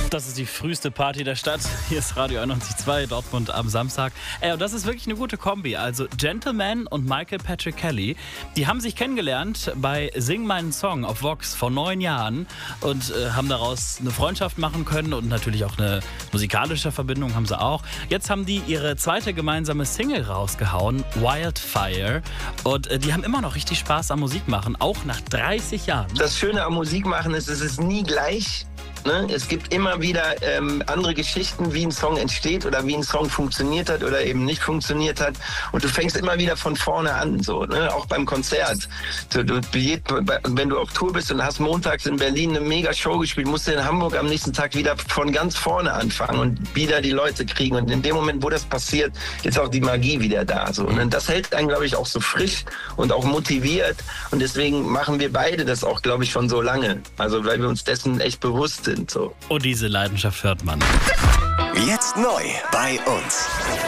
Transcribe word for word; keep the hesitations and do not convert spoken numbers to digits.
Das ist die früheste Party der Stadt. Hier ist Radio einundneunzig Komma zwei, Dortmund am Samstag. Ey, und das ist wirklich eine gute Kombi. Also Gentleman und Michael Patrick Kelly, die haben sich kennengelernt bei Sing meinen Song auf Vox vor neun Jahren und äh, haben daraus eine Freundschaft machen können und natürlich auch eine musikalische Verbindung haben sie auch. Jetzt haben die ihre zweite gemeinsame Single rausgehauen, Wildfire. Und äh, die haben immer noch richtig Spaß am Musikmachen, auch nach dreißig Jahren. Das Schöne am Musikmachen ist, es ist nie gleich. Ne? Es gibt immer wieder ähm, andere Geschichten, wie ein Song entsteht oder wie ein Song funktioniert hat oder eben nicht funktioniert hat. Und du fängst immer wieder von vorne an, so, ne? Auch beim Konzert. Du, du, wenn du auf Tour bist und hast montags in Berlin eine mega Show gespielt, musst du in Hamburg am nächsten Tag wieder von ganz vorne anfangen und wieder die Leute kriegen. Und in dem Moment, wo das passiert, ist auch die Magie wieder da. So. Und das hält einen, glaube ich, auch so frisch und auch motiviert. Und deswegen machen wir beide das auch, glaube ich, schon so lange. Also weil wir uns dessen echt bewusst sind. So. Und diese Leidenschaft hört man. Jetzt neu bei uns.